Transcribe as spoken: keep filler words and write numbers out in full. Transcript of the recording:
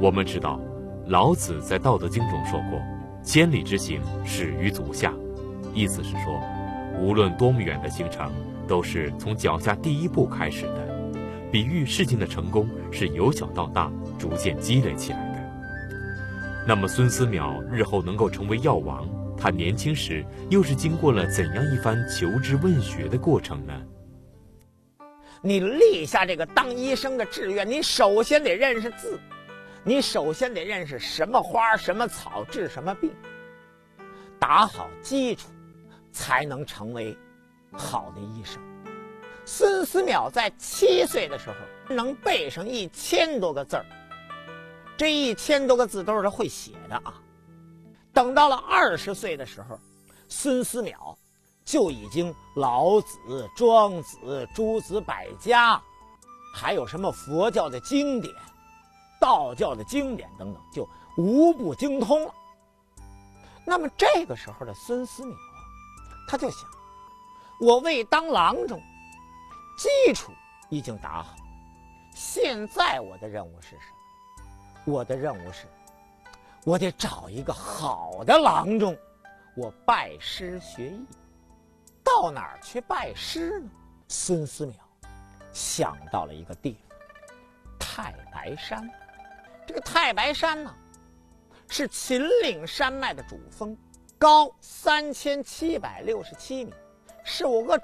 我们知道，老子在《道德经》中说过：“千里之行，始于足下。”意思是说，无论多么远的行程，都是从脚下第一步开始的。比喻事情的成功是由小到大，逐渐积累起来的。那么孙思邈日后能够成为药王，他年轻时又是经过了怎样一番求知问学的过程呢？ 你立下这个当医生的志愿，你首先得认识字，你首先得认识什么花什么草治什么病，打好基础才能成为好的医生。孙思邈在七岁的时候能背上一千多个字儿，这一千多个字都是他会写的啊。等到了二十岁的时候，孙思邈就已经老子、庄子、诸子百家，还有什么佛教的经典、道教的经典等等，就无不精通了。那么这个时候的孙思邈啊，他就想，我为当郎中，基础已经打好，现在我的任务是什么？我的任务是，我得找一个好的郎中，我拜师学艺。到哪儿去拜师呢？孙思邈想到了一个地方，太白山。这个太白山呢，是秦岭山脉的主峰，高三千七百六十七米，是我个